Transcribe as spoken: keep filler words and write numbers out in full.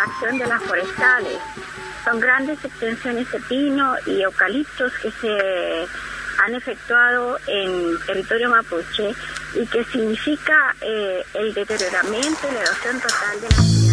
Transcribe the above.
acción de las forestales. Son grandes extensiones de pino y eucaliptos que se han efectuado en territorio mapuche y que significa eh, el deterioramiento y la erosión total de la ciudad.